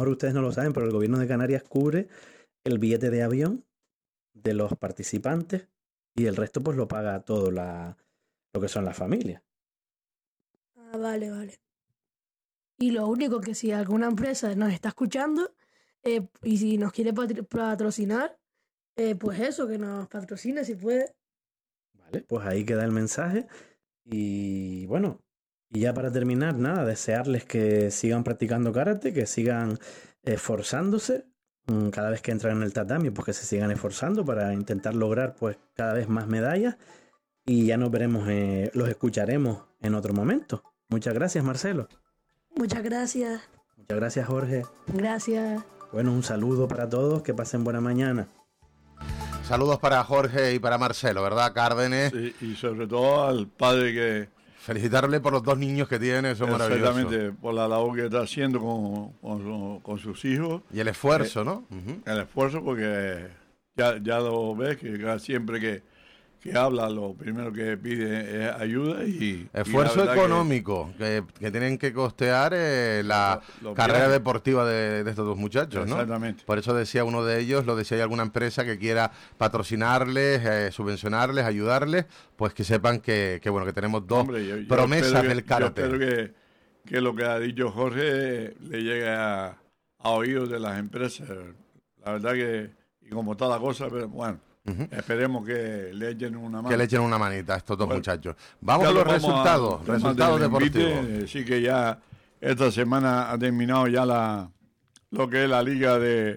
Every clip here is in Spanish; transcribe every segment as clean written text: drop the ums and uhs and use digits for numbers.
mejor ustedes no lo saben, pero el gobierno de Canarias cubre el billete de avión de los participantes y el resto pues lo paga todo lo que son las familias. Ah, vale, vale. Y lo único que si alguna empresa nos está escuchando y si nos quiere patrocinar, pues eso, que nos patrocine si puede. Vale, pues ahí queda el mensaje. Y bueno, y ya para terminar, nada, desearles que sigan practicando karate, que sigan esforzándose. Cada vez que entran en el tatami, pues que se sigan esforzando para intentar lograr pues cada vez más medallas. Y ya nos veremos, los escucharemos en otro momento. Muchas gracias, Marcelo. Muchas gracias. Muchas gracias, Jorge. Gracias. Bueno, un saludo para todos, que pasen buena mañana. Saludos para Jorge y para Marcelo, ¿verdad, Cárdenes? Sí, y sobre todo al padre que... Felicitarle por los 2 niños que tiene, eso es maravilloso. Exactamente, por la labor que está haciendo con sus hijos. Y el esfuerzo, ¿no? El esfuerzo, porque ya lo ves, que siempre que habla, lo primero que pide es ayuda y... Esfuerzo y económico, que tienen que costear la carrera deportiva de estos 2 muchachos, ¿no? Exactamente. Por eso decía uno de ellos, lo decía, hay alguna empresa que quiera patrocinarles, subvencionarles, ayudarles, pues que sepan que bueno, que tenemos 2 promesas del karate. Yo espero que lo que ha dicho Jorge le llegue a oídos de las empresas. La verdad que, y como está la cosa, pero bueno... Esperemos que le echen una mano. Que le echen una manita a estos 2 muchachos. Vamos con los resultados deportivos. Sí, que ya esta semana ha terminado ya lo que es la Liga de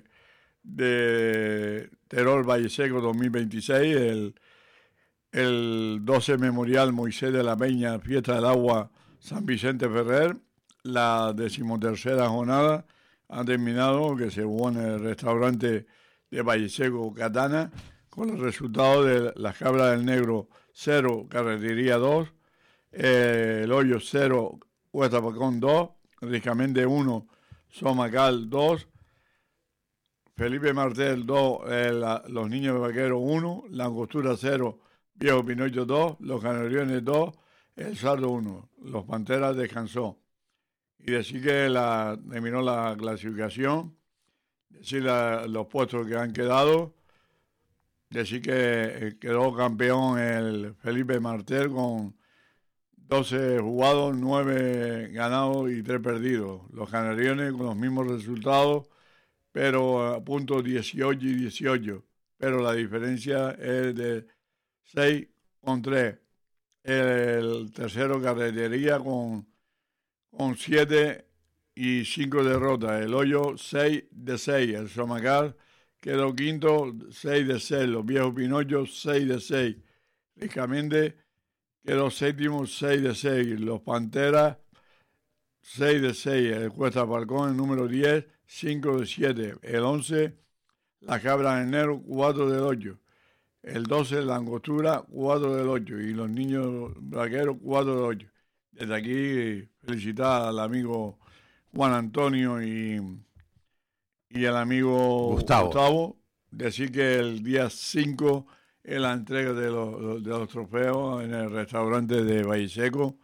Terol Valle Seco 2026, el 12 Memorial Moisés de la Peña, Fiesta del Agua San Vicente Ferrer, la 13ª jornada ha terminado, que se jugó en el restaurante de Valle Seco Catana, con el resultado de las Cabras del Negro 0, Carretería 2, el Hoyo 0, Huestapacón 2, Riscamente 1, Somacal 2, Felipe Martel 2, Los Niños de Vaquero 1, La Angostura 0, Viejo Pinocho 2, Los Canariones 2, El Saldo 1, Los Panteras descansó. Y decir que terminó la clasificación, decir los puestos que han quedado. Decir que quedó campeón el Felipe Martel con 12 jugados, 9 ganados y 3 perdidos. Los Canariones con los mismos resultados, pero a puntos 18 y 18. Pero la diferencia es de 6 con 3. El tercero, Carretería, con 7 y 5 derrotas. El Hoyo 6 de 6. El Somacal quedó quinto, 6 de 6. Los Viejos Pinochos, 6 de 6. Riscamente quedó séptimo, 6 de 6. Los Panteras, 6 de 6. El Cuesta Falcón, el número 10, 5 de 7. El 11, la Cabra del Negro, 4 del 8. El 12, la Angostura, 4 del 8. Y los Niños Vaqueros, 4 del 8. Desde aquí, felicitar al amigo Juan Antonio y el amigo Gustavo. Decir que el día 5 es la entrega de los trofeos en el restaurante de Valle Seco.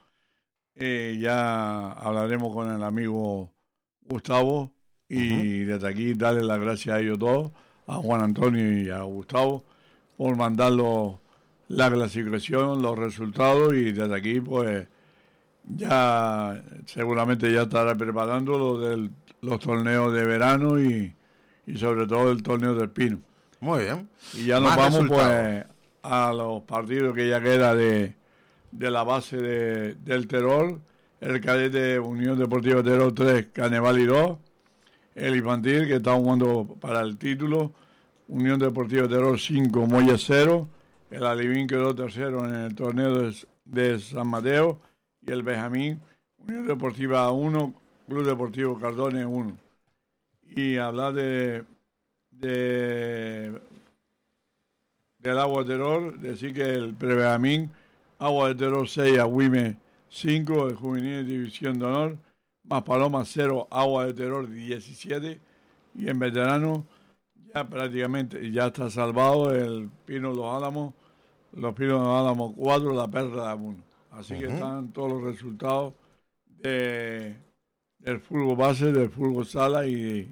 Ya hablaremos con el amigo Gustavo y desde aquí darle las gracias a ellos dos, a Juan Antonio y a Gustavo, por mandarlo la clasificación, los resultados, y desde aquí pues ya seguramente ya estará preparando los torneos de verano y sobre todo el torneo del Pino. Muy bien. Y ya nos vamos pues a los partidos que ya queda de la base del Terol. El cadete Unión Deportiva Terol 3, Canevali 2. El infantil, que está jugando para el título, Unión Deportiva Terol 5, Moya 0. El Alivín quedó tercero en el torneo de San Mateo. Y el Benjamín, Unión Deportiva 1, Club Deportivo Cardones 1. Y hablar del Agua de Terror, decir que el Pre-Benjamín, Agua de Terror 6, Agüime 5, el Juvenil División de Honor, más Paloma 0, Agua de Terror 17. Y en veterano ya prácticamente ya está salvado el Pino Los Álamos, los Pinos Los Álamos 4, la Perla 1. Así que están todos los resultados del fútbol base, del fútbol sala y